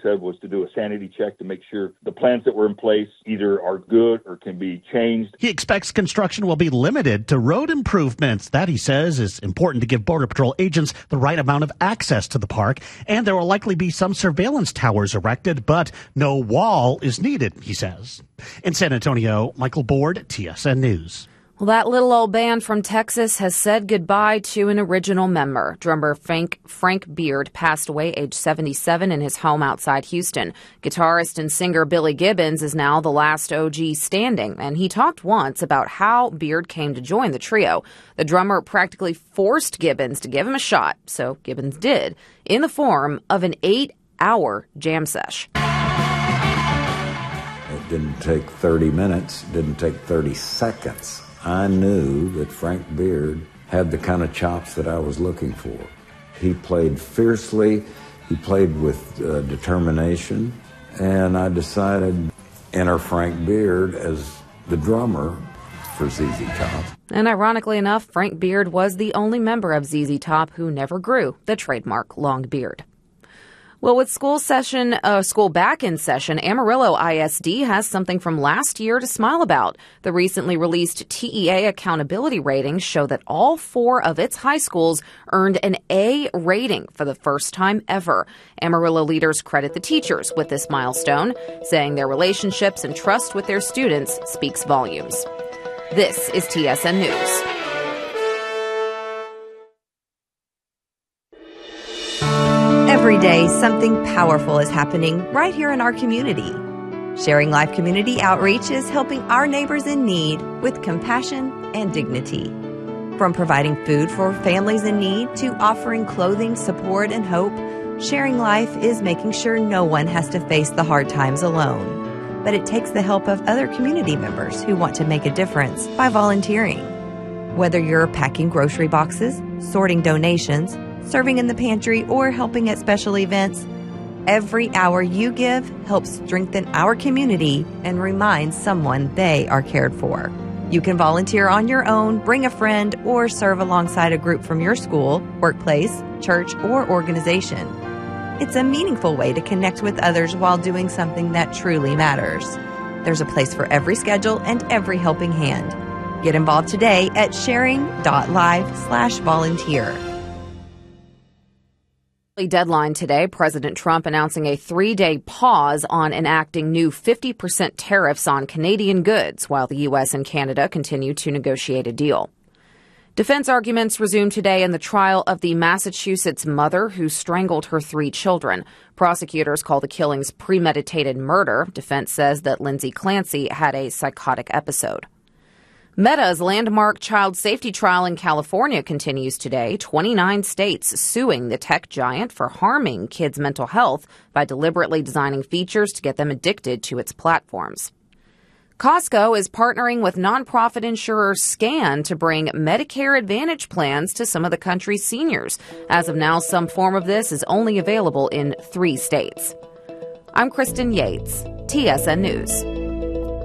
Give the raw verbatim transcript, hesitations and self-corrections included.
said was to do a sanity check to make sure the plans that were in place either are good or can be changed. He expects construction will be limited to road improvements. That, he says, is important to give Border Patrol agents the right amount of access to the park. And there will likely be some surveillance towers erected, but no wall is needed, he says. In San Antonio, Michael Board, T S N News. Well, that little old band from Texas has said goodbye to an original member. Drummer Frank, Frank Beard passed away age seventy-seven in his home outside Houston. Guitarist and singer Billy Gibbons is now the last O G standing, and he talked once about how Beard came to join the trio. The drummer practically forced Gibbons to give him a shot, so Gibbons did, in the form of an eight-hour jam sesh. It didn't take thirty minutes, didn't take thirty seconds. I knew that Frank Beard had the kind of chops that I was looking for. He played fiercely, he played with uh, determination, and I decided to enter Frank Beard as the drummer for Z Z Top. And ironically enough, Frank Beard was the only member of Z Z Top who never grew the trademark long beard. Well, with school session, uh, school back in session, Amarillo I S D has something from last year to smile about. The recently released T E A accountability ratings show that all four of its high schools earned an A rating for the first time ever. Amarillo leaders credit the teachers with this milestone, saying their relationships and trust with their students speaks volumes. This is T S N News. Every day, something powerful is happening right here in our community. Sharing Life Community Outreach is helping our neighbors in need with compassion and dignity. From providing food for families in need to offering clothing, support, and hope, Sharing Life is making sure no one has to face the hard times alone. But it takes the help of other community members who want to make a difference by volunteering. Whether you're packing grocery boxes, sorting donations, serving in the pantry, or helping at special events, every hour you give helps strengthen our community and remind someone they are cared for. You can volunteer on your own, bring a friend, or serve alongside a group from your school, workplace, church, or organization. It's a meaningful way to connect with others while doing something that truly matters. There's a place for every schedule and every helping hand. Get involved today at sharing.live slash volunteer. Deadline today, President Trump announcing a three-day pause on enacting new fifty percent tariffs on Canadian goods while the U S and Canada continue to negotiate a deal. Defense arguments resume today in the trial of the Massachusetts mother who strangled her three children. Prosecutors call the killings premeditated murder. Defense says that Lindsay Clancy had a psychotic episode. Meta's landmark child safety trial in California continues today. twenty-nine states suing the tech giant for harming kids' mental health by deliberately designing features to get them addicted to its platforms. Costco is partnering with nonprofit insurer Scan to bring Medicare Advantage plans to some of the country's seniors. As of now, some form of this is only available in three states. I'm Kristen Yates, T S N News.